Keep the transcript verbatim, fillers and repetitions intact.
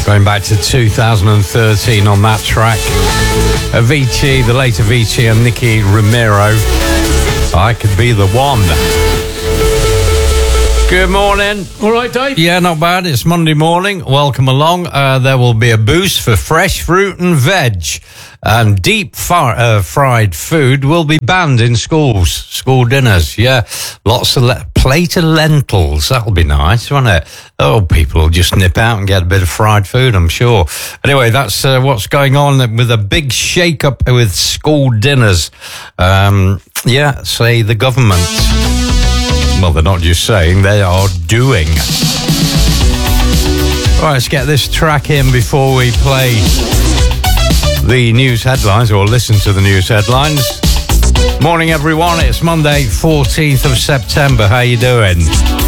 Going back to two thousand thirteen on that track. Avicii, the late Avicii and Nicky Romero. I Could Be the One. Good morning. All right, Dave? Yeah, not bad. It's Monday morning. Welcome along. Uh, there will be a boost for fresh fruit and veg. And deep far, uh, fried food will be banned in schools. School dinners, yeah. Lots of le- plate of lentils. That'll be nice, won't it? Oh, people will just nip out and get a bit of fried food, I'm sure. Anyway, that's uh, what's going on with a big shake-up with school dinners. Um, yeah, say the government. Well, they're not just saying, they are doing. All right, let's get this track in before we play the news headlines, or listen to the news headlines. Morning, everyone. It's Monday, fourteenth of September. How you doing?